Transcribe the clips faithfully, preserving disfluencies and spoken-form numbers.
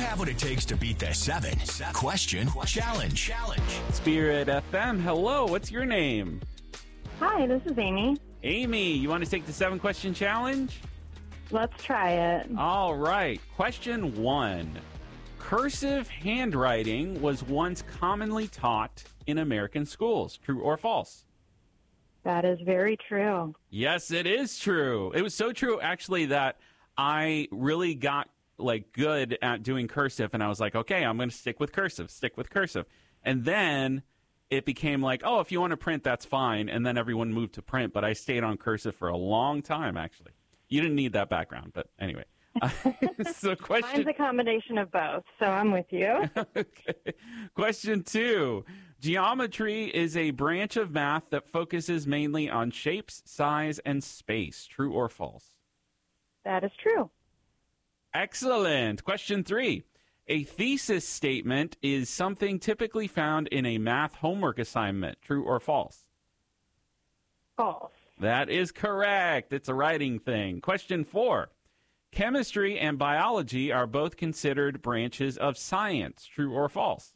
have what it takes to beat the seven question challenge. Spirit F M, hello, what's your name? Hi, this is Amy. Amy, you want to take the seven question challenge? Let's try it. All right. Question one. Cursive handwriting was once commonly taught in American schools. True or false? That is very true. Yes, it is true. It was so true, actually, that I really got like good at doing cursive, and I was like, okay, I'm going to stick with cursive, stick with cursive. And then it became like, oh, if you want to print, that's fine. And then everyone moved to print, but I stayed on cursive for a long time, actually. You didn't need that background, but anyway. So question... Mine's a combination of both, so I'm with you. Okay. Question two. Geometry is a branch of math that focuses mainly on shapes, size, and space. True or false? That is true. Excellent. Question three. A thesis statement is something typically found in a math homework assignment. True or false? False. That is correct. It's a writing thing. Question four. Chemistry and biology are both considered branches of science. True or false?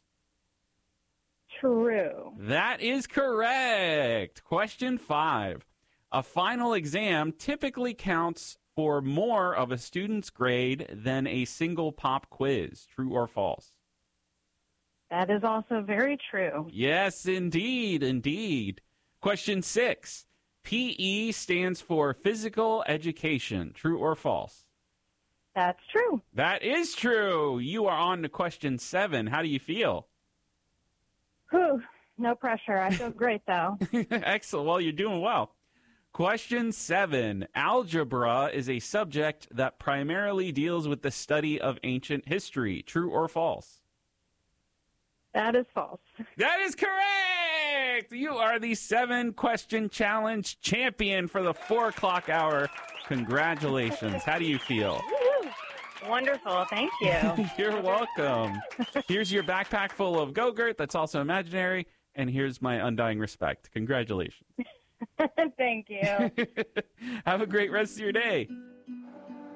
True. That is correct. Question five. A final exam typically counts for more of a student's grade than a single pop quiz. True or false? That is also very true. Yes, indeed, indeed. Question six. P E stands for physical education. True or false? That's true. That is true. You are on to question seven. How do you feel? Whew, no pressure. I feel great, though. Excellent. Well, you're doing well. Question seven. Algebra is a subject that primarily deals with the study of ancient history. True or false? That is false. That is correct! You are the seven-question challenge champion for the four o'clock hour. Congratulations. How do you feel? Wonderful. Thank you. You're welcome. Here's your backpack full of Go-Gurt that's also imaginary, and here's my undying respect. Congratulations. Thank you. Have a great rest of your day.